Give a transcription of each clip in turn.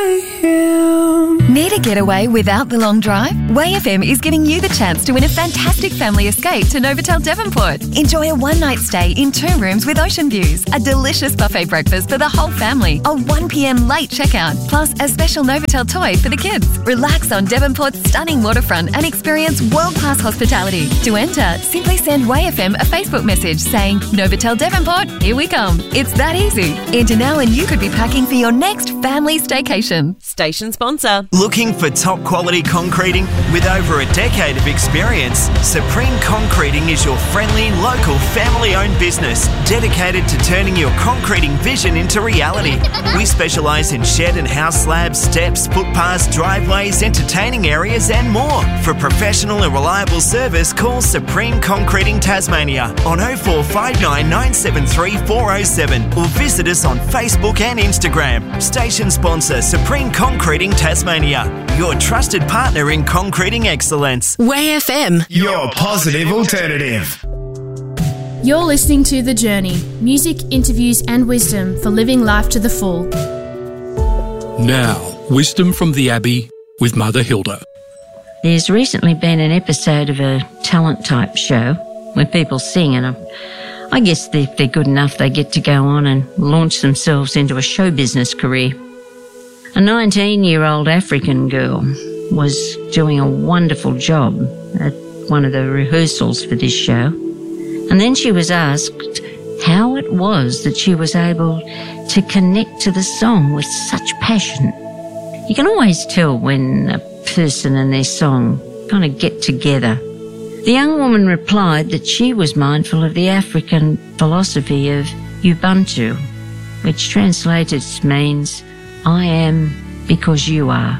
Need a getaway without the long drive? Way FM is giving you the chance to win a fantastic family escape to Novotel Devonport. Enjoy a one-night stay in 2 rooms with ocean views, a delicious buffet breakfast for the whole family, a 1 p.m. late checkout, plus a special Novotel toy for the kids. Relax on Devonport's stunning waterfront and experience world-class hospitality. To enter, simply send Way FM a Facebook message saying, Novotel Devonport, here we come. It's that easy. Enter now and you could be packing for your next family staycation. Station sponsor. Looking for top quality concreting? With over a decade of experience, Supreme Concreting is your friendly, local, family-owned business dedicated to turning your concreting vision into reality. We specialise in shed and house slabs, steps, footpaths, driveways, entertaining areas and more. For professional and reliable service, call Supreme Concreting Tasmania on 0459 973 407 or visit us on Facebook and Instagram. Station sponsor Supreme Concreting Tasmania, your trusted partner in concreting excellence. Way FM, your positive alternative. You're listening to The Journey, music, interviews and wisdom for living life to the full. Now, wisdom from the Abbey with Mother Hilda. There's recently been an episode of a talent-type show where people sing, and I guess if they're good enough, they get to go on and launch themselves into a show business career. A 19-year-old African girl was doing a wonderful job at one of the rehearsals for this show, and then she was asked how it was that she was able to connect to the song with such passion. You can always tell when a person and their song kind of get together. The young woman replied that she was mindful of the African philosophy of Ubuntu, which translated means, I am because you are.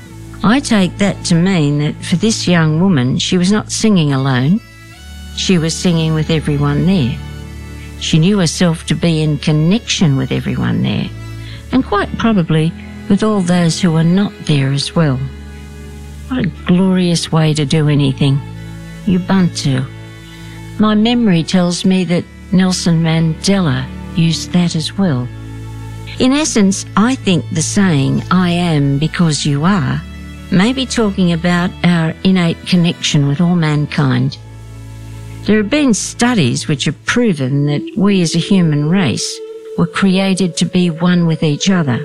I take that to mean that for this young woman, she was not singing alone. She was singing with everyone there. She knew herself to be in connection with everyone there, and quite probably with all those who were not there as well. What a glorious way to do anything. Ubuntu. My memory tells me that Nelson Mandela used that as well. In essence, I think the saying, I am because you are, may be talking about our innate connection with all mankind. There have been studies which have proven that we as a human race were created to be one with each other.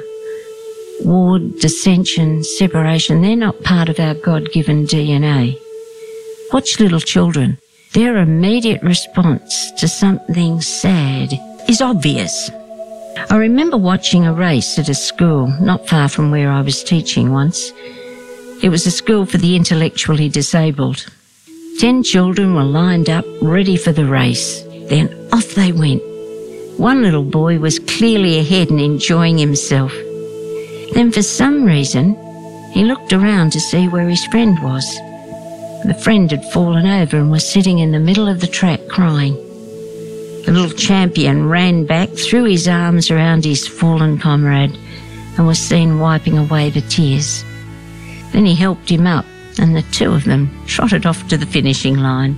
War, dissension, separation, they're not part of our God-given DNA. Watch little children. Their immediate response to something sad is obvious. I remember watching a race at a school not far from where I was teaching once. It was a school for the intellectually disabled. 10 children were lined up, ready for the race. Then off they went. One little boy was clearly ahead and enjoying himself. Then for some reason, he looked around to see where his friend was. The friend had fallen over and was sitting in the middle of the track crying. The little champion ran back, threw his arms around his fallen comrade and was seen wiping away the tears. Then he helped him up and the two of them trotted off to the finishing line.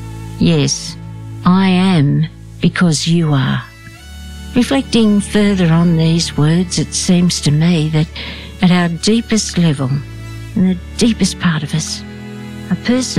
Yes, I am because you are. Reflecting further on these words, it seems to me that at our deepest level, in the deepest part of us, a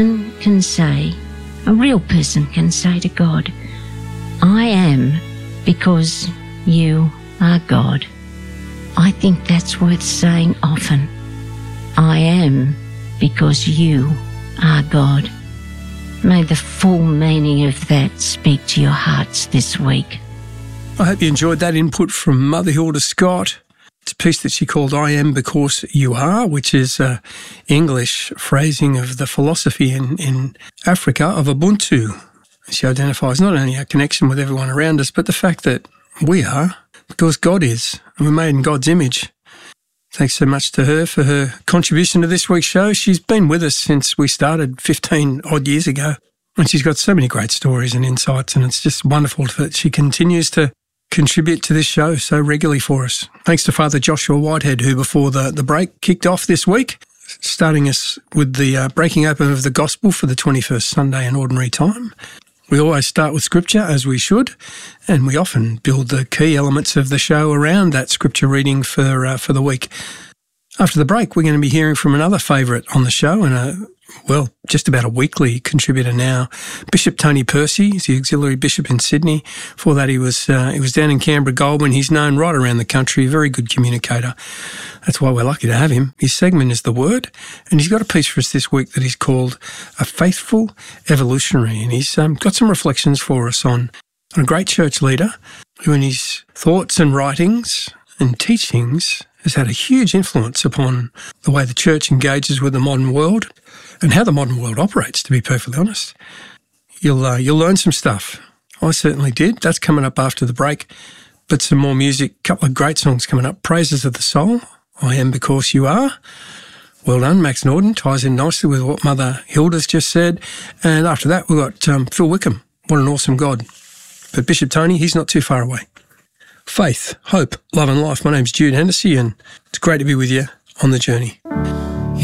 real person can say to God, I am because you are God. I think that's worth saying often. I am because you are God. May the full meaning of that speak to your hearts this week. I hope you enjoyed that input from Mother Hilda Scott. It's a piece that she called I Am Because You Are, which is English phrasing of the philosophy in Africa of Ubuntu. She identifies not only our connection with everyone around us, but the fact that we are, because God is, and we're made in God's image. Thanks so much to her for her contribution to this week's show. She's been with us since we started 15 odd years ago, and she's got so many great stories and insights, and it's just wonderful that she continues to contribute to this show so regularly for us. Thanks to Father Joshua Whitehead, who before the break kicked off this week, starting us with the breaking open of the Gospel for the 21st Sunday in Ordinary Time. We always start with Scripture, as we should, and we often build the key elements of the show around that Scripture reading for the week. After the break, we're going to be hearing from another favourite on the show and just about a weekly contributor now, Bishop Tony Percy. He's the auxiliary bishop in Sydney. Before that, he was down in Canberra Goulburn. He's known right around the country, a very good communicator. That's why we're lucky to have him. His segment is The Word, and he's got a piece for us this week that he's called A Faithful Evolutionary, and he's got some reflections for us on a great church leader who in his thoughts and writings and teachings has had a huge influence upon the way the church engages with the modern world and how the modern world operates, to be perfectly honest. You'll learn some stuff. I certainly did. That's coming up after the break. But some more music, a couple of great songs coming up. Praises of the Soul, I Am Because You Are. Well done, Max Norden. Ties in nicely with what Mother Hilda's just said. And after that, we've got Phil Wickham. What an awesome God. But Bishop Tony, he's not too far away. Faith, hope, love and life. My name's Jude Hennessy and it's great to be with you on the journey.